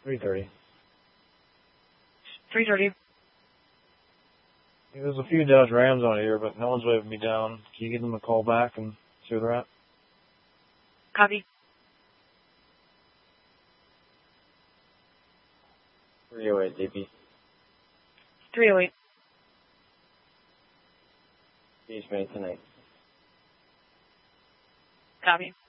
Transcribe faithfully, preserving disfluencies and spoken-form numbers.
three thirty. three thirty. There's a few Dodge Rams on here, but no one's waving me down. Can you give them a call back and see where they're at? Copy. three oh eight, D P. three oh eight. Beach May tonight. Copy.